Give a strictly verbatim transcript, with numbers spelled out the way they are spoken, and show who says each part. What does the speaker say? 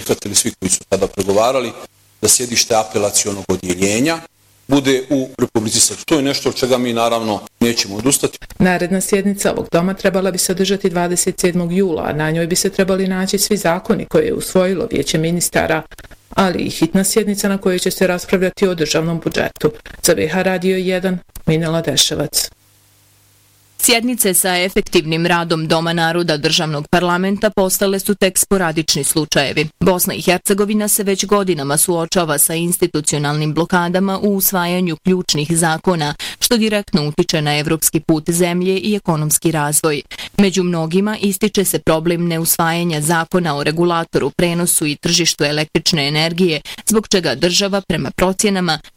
Speaker 1: prihvatili svi koji su tada pregovarali, da sjedište apelacionog odjeljenja bude u Republici Srpskoj. To je nešto od čega mi naravno nećemo odustati.
Speaker 2: Naredna sjednica ovog doma trebala bi se održati dvadeset sedmog jula, a na njoj bi se trebali naći svi zakoni koje je usvojilo Vijeće ministara, ali i hitna sjednica na kojoj će se raspravljati o državnom budžetu. Za B H Radio jedan, Minela Deševac.
Speaker 3: Sjednice sa efektivnim radom Doma naroda državnog parlamenta postale su tek sporadični slučajevi. Bosna i Hercegovina se već godinama suočava sa institucionalnim blokadama u usvajanju ključnih zakona, što direktno utiče na evropski put zemlje i ekonomski razvoj. Među mnogima ističe se problem neusvajanja zakona o regulatoru, prenosu i tržištu električne energije, zbog čega država prema procjenama